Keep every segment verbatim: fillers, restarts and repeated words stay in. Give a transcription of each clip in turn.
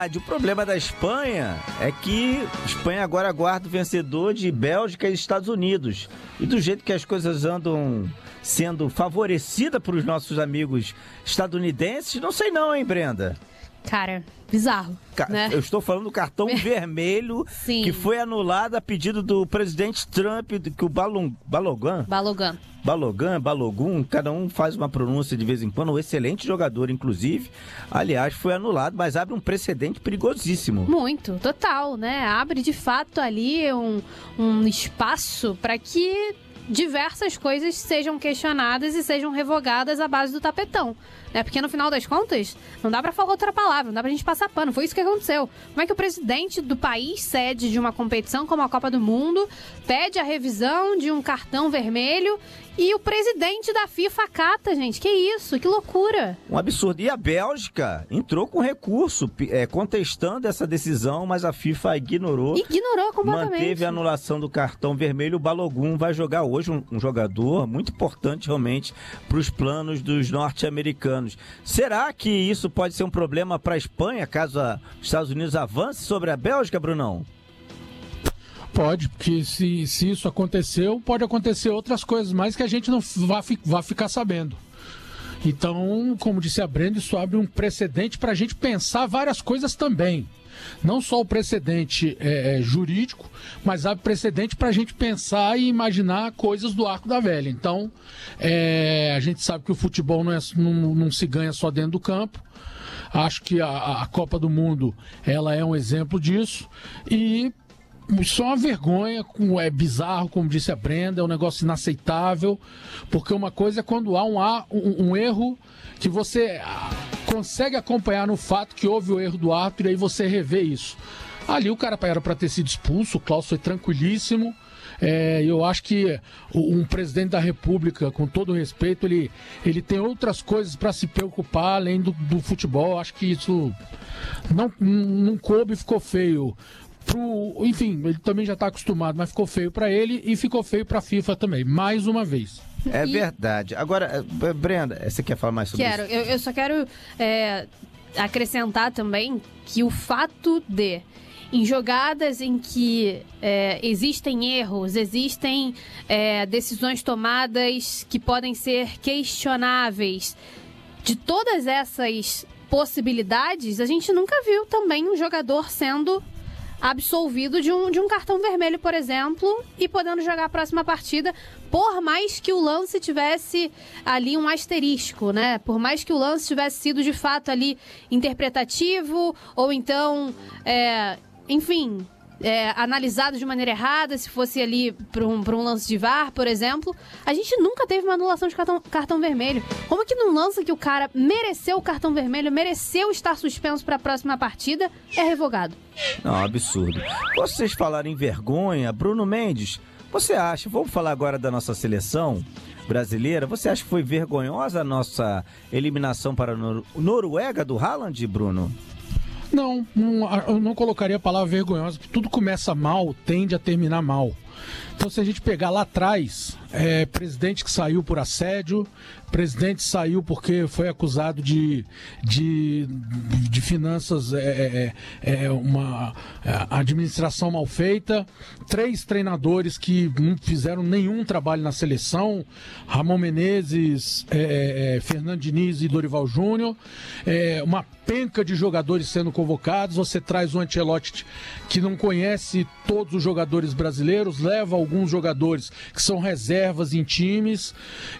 O problema da Espanha é que a Espanha agora aguarda o vencedor de Bélgica e Estados Unidos. E do jeito que as coisas andam sendo favorecidas para os nossos amigos estadunidenses, não sei não, hein, Brenda? Cara, bizarro, Ca- né? Eu estou falando do cartão vermelho que foi anulado a pedido do presidente Trump, que o Balon, Balogan... Balogan. Balogan, Balogun, cada um faz uma pronúncia de vez em quando, um excelente jogador, inclusive. Aliás, foi anulado, mas abre um precedente perigosíssimo. Muito, total, né? Abre de fato ali um, um espaço para que diversas coisas sejam questionadas e sejam revogadas à base do tapetão, né? Porque no final das contas, não dá pra falar outra palavra, não dá pra gente passar pano, foi isso que aconteceu. Como é que o presidente do país sede de uma competição como a Copa do Mundo pede a revisão de um cartão vermelho e o presidente da FIFA acata, gente? Que isso? Que loucura! Um absurdo. E a Bélgica entrou com recurso, é, contestando essa decisão, mas a FIFA ignorou. Ignorou completamente. Manteve a anulação do cartão vermelho. O Balogun vai jogar hoje, um, um jogador muito importante realmente para os planos dos norte-americanos. Será que isso pode ser um problema para a Espanha, caso a, os Estados Unidos avance sobre a Bélgica, Brunão? Pode, porque se, se isso aconteceu, pode acontecer outras coisas mais que a gente não vai, vai ficar sabendo. Então, como disse a Brenda, isso abre um precedente para a gente pensar várias coisas também. Não só o precedente é, jurídico, mas abre precedente para a gente pensar e imaginar coisas do arco da velha. Então, é, a gente sabe que o futebol não, é, não, não se ganha só dentro do campo. Acho que a, a Copa do Mundo ela é um exemplo disso. E isso é uma vergonha, é bizarro, como disse a Brenda, é um negócio inaceitável, porque uma coisa é quando há um, um, um erro que você consegue acompanhar no fato que houve o erro do árbitro e aí você revê isso. Ali o cara era para ter sido expulso, o Klaus foi tranquilíssimo. É, eu acho que um presidente da República, com todo respeito, ele, ele tem outras coisas para se preocupar além do, do futebol. Acho que isso não, não coube e ficou feio. Pro, enfim, ele também já está acostumado, mas ficou feio para ele e ficou feio para a FIFA também, mais uma vez. É E... verdade. Agora, Brenda, você quer falar mais sobre quero. isso? Eu, eu só quero é, acrescentar também que o fato de, em jogadas em que é, existem erros, existem é, decisões tomadas que podem ser questionáveis, de todas essas possibilidades, a gente nunca viu também um jogador sendo absolvido de um, de um cartão vermelho, por exemplo, e podendo jogar a próxima partida, por mais que o lance tivesse ali um asterisco, né? Por mais que o lance tivesse sido de fato ali interpretativo, ou então, é, enfim, é, analisado de maneira errada, se fosse ali para um, para um lance de V A R, por exemplo, a gente nunca teve uma anulação de cartão, cartão vermelho. Como que num lance que o cara mereceu o cartão vermelho, mereceu estar suspenso para a próxima partida, é revogado? Não, absurdo. Vocês falaram em vergonha, Bruno Mendes, você acha, vamos falar agora da nossa seleção brasileira, você acha que foi vergonhosa a nossa eliminação para a Nor- Noruega do Haaland, Bruno? Não, não, eu não colocaria a palavra vergonhosa, porque tudo começa mal, tende a terminar mal. Então, se a gente pegar lá atrás, é, presidente que saiu por assédio, presidente saiu porque foi acusado de, de, de finanças, é, é, é uma é, administração mal feita, três treinadores que não fizeram nenhum trabalho na seleção, Ramon Menezes, é, é, Fernando Diniz e Dorival Júnior, é, uma penca de jogadores sendo convocados, você traz o Ancelotti que não conhece todos os jogadores brasileiros, leva alguns jogadores que são reservas em times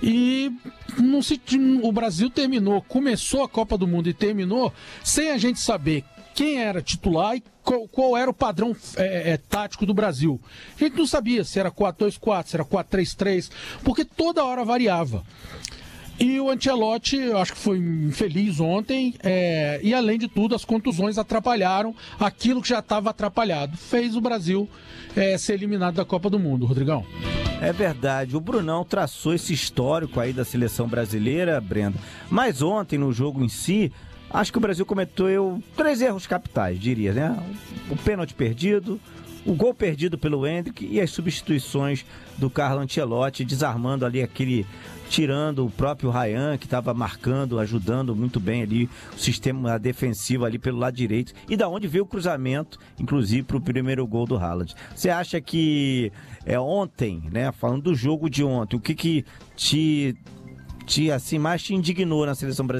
e não se, o Brasil terminou, começou a Copa do Mundo e terminou sem a gente saber quem era titular e qual, qual era o padrão é, é, tático do Brasil. A gente não sabia se era quatro dois quatro, se era quatro três três, porque toda hora variava. E o Ancelotti, eu acho que foi infeliz ontem, é, e além de tudo, as contusões atrapalharam aquilo que já estava atrapalhado. Fez o Brasil é, ser eliminado da Copa do Mundo, Rodrigão. É verdade, o Brunão traçou esse histórico aí da seleção brasileira, Brenda, mas ontem no jogo em si, acho que o Brasil cometeu três erros capitais, diria, né? O pênalti perdido, o gol perdido pelo Endrick e as substituições do Carlo Ancelotti, desarmando ali aquele, tirando o próprio Ryan, que estava marcando, ajudando muito bem ali o sistema defensivo ali pelo lado direito, e da onde veio o cruzamento, inclusive para o primeiro gol do Haaland. Você acha que é, ontem, né, falando do jogo de ontem, o que que te, te assim, mais te indignou na seleção brasileira?